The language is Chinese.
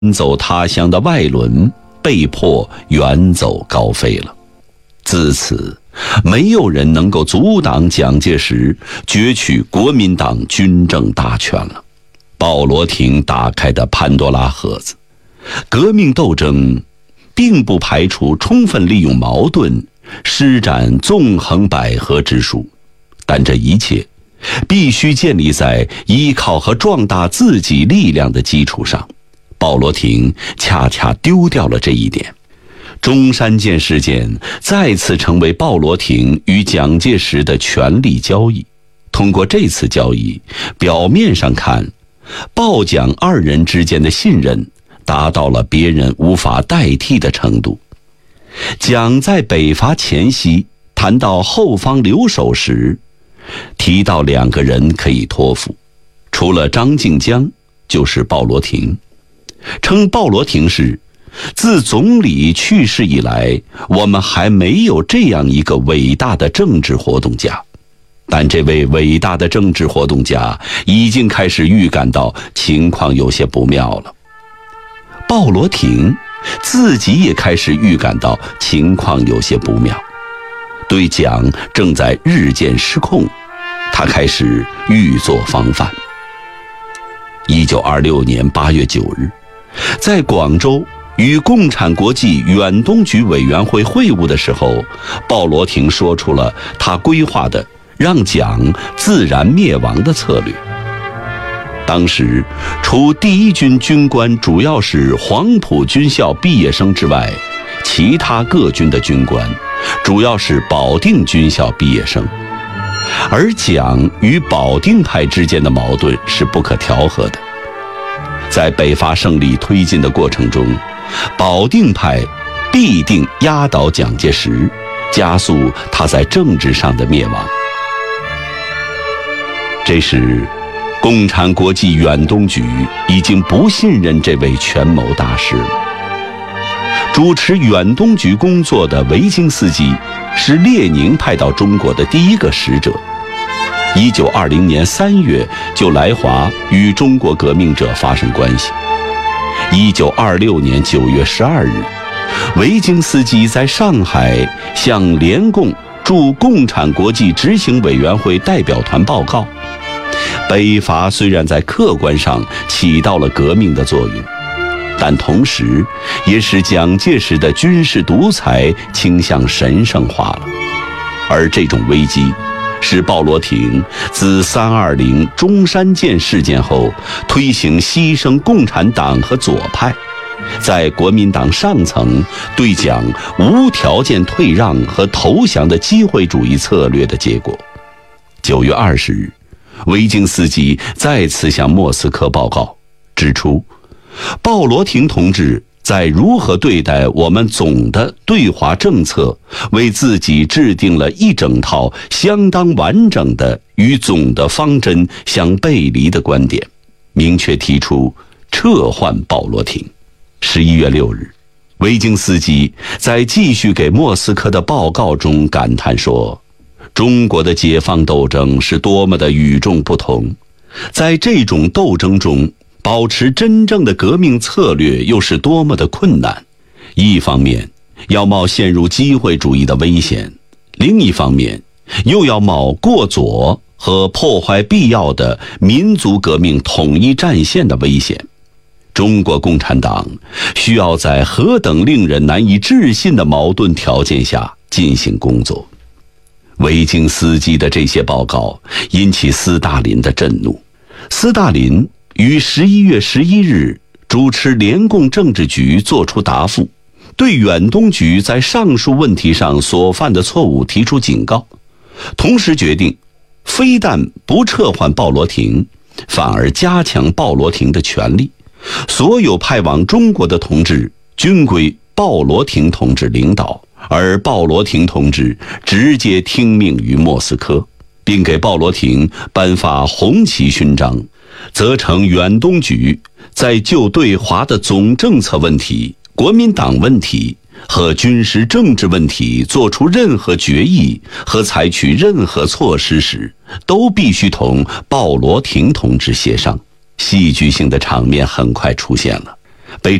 走他乡的外轮被迫远走高飞了。自此，没有人能够阻挡蒋介石攫取国民党军政大权了。鲍罗廷打开的潘多拉盒子，革命斗争并不排除充分利用矛盾，施展纵横捭阖之术，但这一切必须建立在依靠和壮大自己力量的基础上。鲍罗廷恰恰丢掉了这一点。中山舰事件再次成为鲍罗廷与蒋介石的权力交易。通过这次交易，表面上看，鲍蒋二人之间的信任达到了别人无法代替的程度。蒋在北伐前夕谈到后方留守时，提到两个人可以托付，除了张静江就是鲍罗廷，称鲍罗廷是自总理去世以来，我们还没有这样一个伟大的政治活动家。但这位伟大的政治活动家已经开始预感到情况有些不妙了。鲍罗廷自己也开始预感到情况有些不妙，对蒋正在日渐失控，他开始预作防范。1926年8月9日，在广州与共产国际远东局委员会会晤的时候，鲍罗廷说出了他规划的让蒋自然灭亡的策略。当时，除第一军军官主要是黄埔军校毕业生之外，其他各军的军官主要是保定军校毕业生，而蒋与保定派之间的矛盾是不可调和的。在北伐胜利推进的过程中，保定派必定压倒蒋介石，加速他在政治上的灭亡。这时，共产国际远东局已经不信任这位权谋大师了。主持远东局工作的维京斯基是列宁派到中国的第一个使者，1920年3月就来华与中国革命者发生关系。1926年9月12日，维京斯基在上海向联共驻共产国际执行委员会代表团报告，北伐虽然在客观上起到了革命的作用，但同时也使蒋介石的军事独裁倾向神圣化了。而这种危机使鲍罗廷自320中山舰事件后推行牺牲共产党和左派，在国民党上层对蒋无条件退让和投降的机会主义策略的结果。9月20日，维京斯基再次向莫斯科报告，指出鲍罗廷同志在如何对待我们总的对华政策，为自己制定了一整套相当完整的与总的方针相背离的观点，明确提出撤换鲍罗廷。11月6日，维京斯基在继续给莫斯科的报告中感叹说，中国的解放斗争是多么的与众不同，在这种斗争中保持真正的革命策略又是多么的困难。一方面要冒陷入机会主义的危险，另一方面又要冒过左和破坏必要的民族革命统一战线的危险。中国共产党需要在何等令人难以置信的矛盾条件下进行工作。维京斯基的这些报告引起斯大林的震怒。斯大林于11月11日主持联共政治局作出答复，对远东局在上述问题上所犯的错误提出警告，同时决定非但不撤换鲍罗廷，反而加强鲍罗廷的权力，所有派往中国的同志均归鲍罗廷同志领导，而鲍罗廷同志直接听命于莫斯科，并给鲍罗廷颁发红旗勋章，责成远东局在就对华的总政策问题、国民党问题和军事政治问题做出任何决议和采取任何措施时，都必须同鲍罗廷同志协商。戏剧性的场面很快出现了。 被